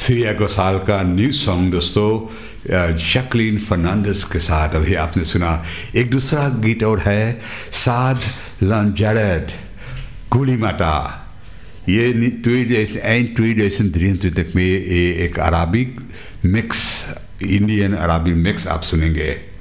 सिया घोषाल का new song दोस्तों, Jacqueline Fernandes के साथ अभी आपने सुना। एक दूसरा गीत और है साद लंजारेड गुली माता। ये ट्वीडेशन द्रियन तक में एक Arabic mix, Indian Arabic mix आप सुनेंगे।